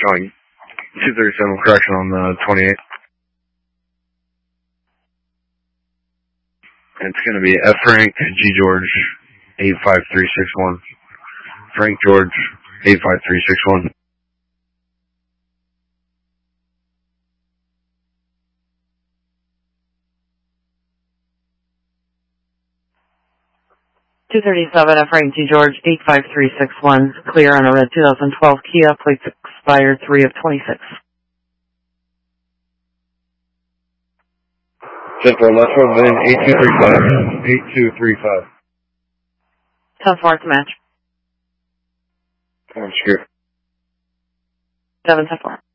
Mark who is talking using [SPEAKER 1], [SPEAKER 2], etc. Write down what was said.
[SPEAKER 1] showing 237 correction on the 28th. It's going to be F. Frank, G. George, 85361. Frank George, 85361.
[SPEAKER 2] F. Frank G. George, 85361. Clear on a red 2012 Kia, plates expired 3 of 26.
[SPEAKER 1] 10-4, last one, then 8235. 8235.
[SPEAKER 2] 10-4 to match.
[SPEAKER 1] I'm screwed.
[SPEAKER 2] 7-4.